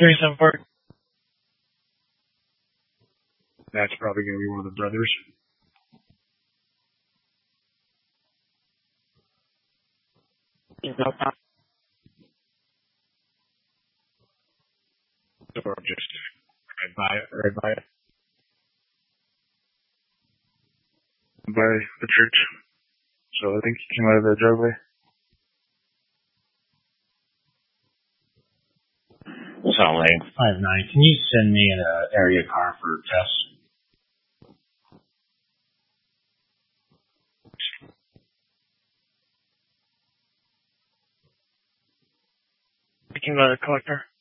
374. That's probably going to be one of the brothers. Or just right by it. By the church. So I think he came out of the driveway. Salt Lake 59. Can you send me an area car for tests? Speaking about a collector.